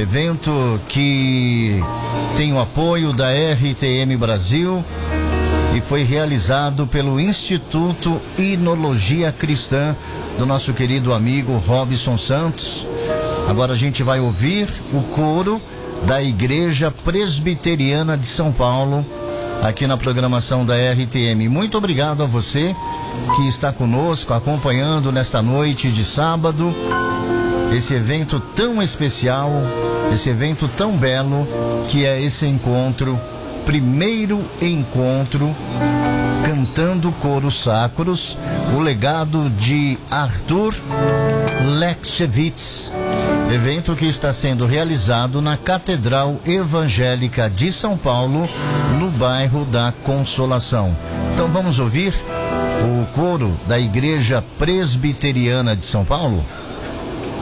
Evento que tem o apoio da RTM Brasil e foi realizado pelo Instituto Inologia Cristã do nosso querido amigo Robson Santos. Agora a gente vai ouvir o coro da Igreja Presbiteriana de São Paulo aqui na programação da RTM. Muito obrigado a você que está conosco acompanhando nesta noite de sábado esse evento tão especial, esse evento tão belo que é esse encontro, primeiro encontro cantando coros sacros, o legado de Arthur Lechewicz, evento que está sendo realizado na Catedral Evangélica de São Paulo, no bairro da Consolação. Então vamos ouvir o coro da Igreja Presbiteriana de São Paulo?